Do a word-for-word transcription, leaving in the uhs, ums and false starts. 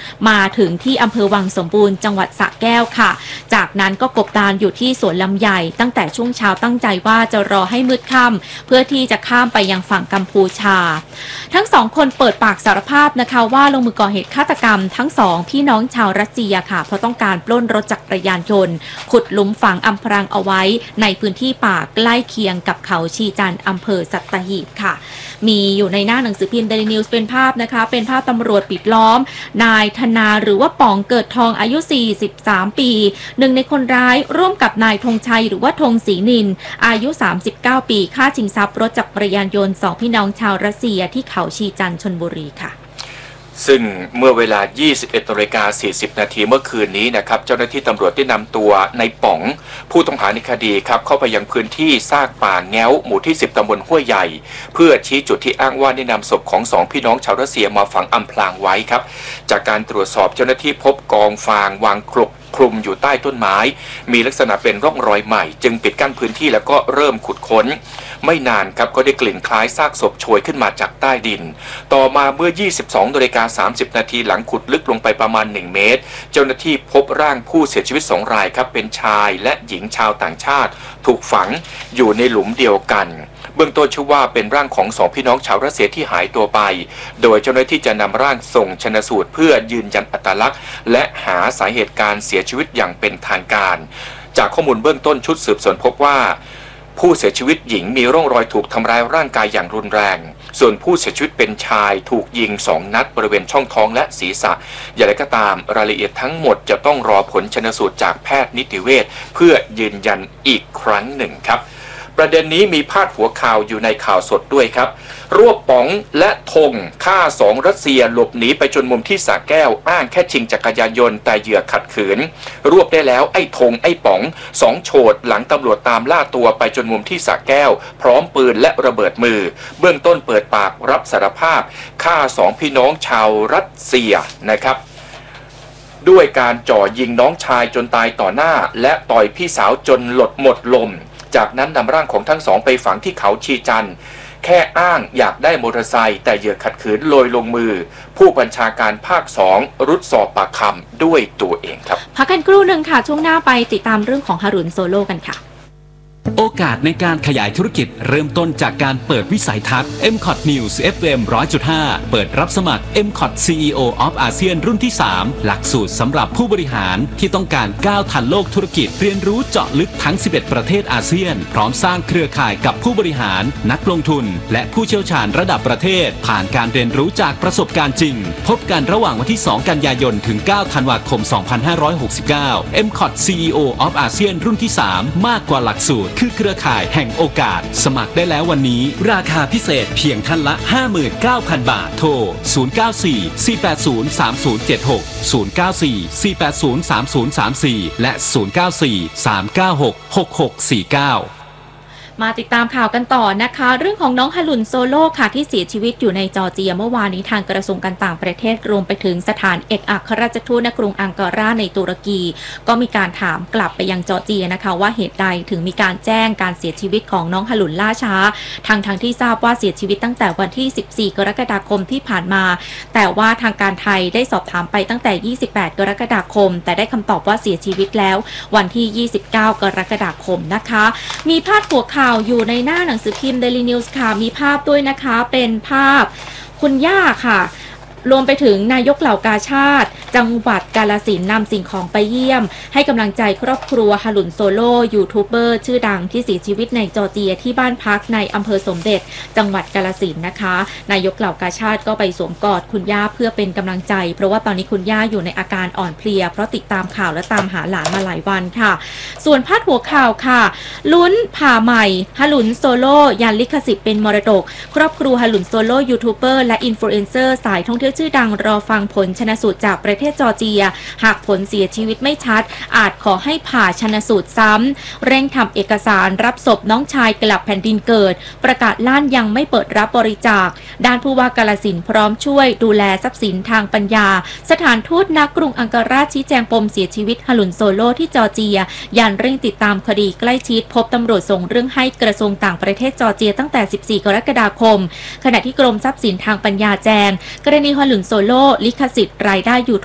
มาถึงที่อำเภอวังสมบูรณ์จังหวัดสระแก้วค่ะจากนั้นก็กบดานอยู่ที่สวนลำไยตั้งแต่ช่วงเช้าตั้งใจว่าจะรอให้มืดค่ำเพื่อที่จะข้ามไปยังฝั่งกัมพูชาทั้งสองคนเปิดปากสารภาพนะคะว่าลงมือก่อเหตุฆาตกรรมทั้งสองพี่น้องชาวรัสเซียค่ะเพราะต้องการปล้นรถจักรยานยนต์ขุดหลุมฝังอำพรางเอาไว้ในพื้นที่ป่าใกล้เคียงกับเขาชีจันทร์อำเภอสัตหีบค่ะมีอยู่ในหน้าหนังสือพิมพ์ Daily News เป็นภาพนะคะเป็นภาพตำรวจปิดล้อมนายธนาหรือว่าป๋องเกิดทองอายุสี่สิบสามปีหนึ่งในคนร้ายร่วมกับนายธงชัยหรือว่าธงศรีนินอายุสามสิบเก้าปีฆ่าชิงทรัพย์รถจักรยานยนต์สองพี่น้องชาวรัสเซียที่เขาชีจันทร์ชลบุรีค่ะซึ่งเมื่อเวลา ยี่สิบเอ็ดนาฬิกาสี่สิบนาทีเมื่อคืนนี้นะครับเจ้าหน้าที่ตำรวจได้นำตัวในป๋องผู้ต้องหาในคดีครับเข้าไปยังพื้นที่ซากป่าแง้วหมู่ที่สิบตำบลห้วยใหญ่เพื่อชี้จุดที่อ้างว่าได้นำศพของสองพี่น้องชาวรัสเซียมาฝังอำพรางไว้ครับจากการตรวจสอบเจ้าหน้าที่พบกองฟางวางคลุกคลุมอยู่ใต้ต้นไม้มีลักษณะเป็นร่องรอยใหม่จึงปิดกั้นพื้นที่แล้วก็เริ่มขุดค้นไม่นานครับก็ได้กลิ่นคล้ายซากศพโชยขึ้นมาจากใต้ดินต่อมาเมื่อ ยี่สิบสองนาฬิกาสามสิบนาทีหลังขุดลึกลงไปประมาณหนึ่งเมตรเจ้าหน้าที่พบร่างผู้เสียชีวิตสองรายครับเป็นชายและหญิงชาวต่างชาติถูกฝังอยู่ในหลุมเดียวกันเบื้องต้นเชื่อว่าเป็นร่างของสองพี่น้องชาวรัสเซียที่หายตัวไปโดยเจ้าหน้าที่จะนำร่างส่งชันสูตรเพื่อยืนยันอัตลักษณ์และหาสาเหตุการเสียชีวิตอย่างเป็นทางการจากข้อมูลเบื้องต้นชุดสืบสวนพบว่าผู้เสียชีวิตหญิงมีร่องรอยถูกทำร้ายร่างกายอย่างรุนแรงส่วนผู้เสียชีวิตเป็นชายถูกยิงสองนัดบริเวณช่องท้องและศีรษะอย่างไรก็ตามรายละเอียดทั้งหมดจะต้องรอผลชันสูตรจากแพทย์นิติเวชเพื่อยืนยันอีกครั้งหนึ่งครับประเด็นนี้มีพาดหัวข่าวอยู่ในข่าวสดด้วยครับรวบป๋องและธงฆ่าสองรัสเซียหลบหนีไปจนมุมที่สระแก้วอ้างแค่ชิงจักรยานยนต์แต่เหยื่อขัดขืนรวบได้แล้วไอ้ธงไอ้ป๋องสองโฉดหลังตำรวจตามล่าตัวไปจนมุมที่สระแก้วพร้อมปืนและระเบิดมือเบื้องต้นเปิดปากรับสารภาพฆ่าสองพี่น้องชาวรัสเซียนะครับด้วยการจ่อยิงน้องชายจนตายต่อหน้าและต่อยพี่สาวจนหลดหมดลมจากนั้นนำร่างของทั้งสองไปฝังที่เขาชีจันทร์แค่อ้างอยากได้มอเตอร์ไซค์แต่เหยื่อขัดขืนโรยลงมือผู้บัญชาการภาคสองรุดสอบปากคำด้วยตัวเองครับพักกันครู่หนึ่งค่ะช่วงหน้าไปติดตามเรื่องของฮารุนโซโล่กันค่ะโอกาสในการขยายธุรกิจเริ่มต้นจากการเปิดวิสัยทัศน์ เอ็ม คอท News เอฟ เอ็ม หนึ่งร้อยจุดห้า เปิดรับสมัคร เอ็ม คอท ซี อี โอ of อาเซียนรุ่นที่สามหลักสูตรสำหรับผู้บริหารที่ต้องการก้าวทันโลกธุรกิจเรียนรู้เจาะลึกทั้งสิบเอ็ดประเทศอาเซียนพร้อมสร้างเครือข่ายกับผู้บริหารนักลงทุนและผู้เชี่ยวชาญระดับประเทศผ่านการเรียนรู้จากประสบการณ์จริงพบกันระหว่างวันที่สองกันยายนถึงเก้าธันวาคมสองพันห้าร้อยหกสิบเก้า เอ็ม คอท ซี อี โอ of อาเซียนรุ่นที่สามมากกว่าหลักสูตรคือเครือข่ายแห่งโอกาสสมัครได้แล้ววันนี้ราคาพิเศษเพียงท่านละ ห้าหมื่นเก้าพัน บาทโทรศูนย์ เก้า สี่ สี่ แปด ศูนย์ สาม ศูนย์ เจ็ด หก ศูนย์ เก้า สี่ สี่ แปด ศูนย์ สาม ศูนย์ สาม สี่และศูนย์ เก้า สี่ สาม เก้า หก หก หก สี่ เก้ามาติดตามข่าวกันต่อนะคะเรื่องของน้องฮารุนโซโล่ค่ะที่เสียชีวิตอยู่ในจอร์เจียเมื่อวานนี้ทางกระทรวงการต่างประเทศรวมไปถึงสถานเอกอัครราชทูตณกรุงอังการาในตุรกีก็มีการถามกลับไปยังจอร์เจียนะคะว่าเหตุใดถึงมีการแจ้งการเสียชีวิตของน้องฮารุนล่าช้าทางทางที่ทราบว่าเสียชีวิตตั้งแต่วันที่สิบสี่กรกฎาคมที่ผ่านมาแต่ว่าทางการไทยได้สอบถามไปตั้งแต่ยี่สิบแปดกรกฎาคมแต่ได้คำตอบว่าเสียชีวิตแล้ววันที่ยี่สิบเก้ากรกฎาคมนะคะมีพาดหัวข่าวอยู่ในหน้าหนังสือพิมพ์ Daily News ค่ะมีภาพด้วยนะคะเป็นภาพคุณย่าค่ะรวมไปถึงนายกเหล่ากาชาติจังหวัดกาฬสินธุ์นำสิ่งของไปเยี่ยมให้กำลังใจครอบครัวฮารุนโซโล่ยูทูบเบอร์ชื่อดังที่เสียชีวิตในจอร์เจียที่บ้านพักในอำเภอสมเด็จจังหวัดกาฬสินธุ์นะคะนายกเหล่ากาชาติก็ไปสวมกอดคุณย่าเพื่อเป็นกำลังใจเพราะว่าตอนนี้คุณย่าอยู่ในอาการอ่อนเพลียเพราะติดตามข่าวและตามหาหลานมาหลายวันค่ะส่วนพาดหัวข่าวค่ะลุ้นผ่าใหม่ฮารุนโซโล่ยันลิขสิทธิ์เป็นมรดกครอบครัวฮารุนโซโล่ยูทูบเบอร์และอินฟลูเอนเซอร์สายท่องเที่ยวชื่อดังรอฟังผลชนสูตรจากประเทศจอร์เจียหากผลเสียชีวิตไม่ชัดอาจขอให้ผ่าชนสูตรซ้ำเร่งทำเอกสารรับศพน้องชายกลับแผ่นดินเกิดประกาศล้านยังไม่เปิดรับบริจาคด้านผู้ว่ากาฬสินธุ์พร้อมช่วยดูแลทรัพย์สินทางปัญญาสถานทูตณกรุงอังการาชี้แจงปมเสียชีวิตฮารุนโซโล่ที่จอร์เจียยันเร่งติดตามคดีใกล้ชิดพบตำรวจส่งเรื่องให้กระทรวงต่างประเทศจอร์เจียตั้งแต่สิบสี่กรกฎาคมขณะที่กรมทรัพย์สินทางปัญญาแจ้งกรณีฮารุนโซโล่ลิขสิทธิ์รายได้ยู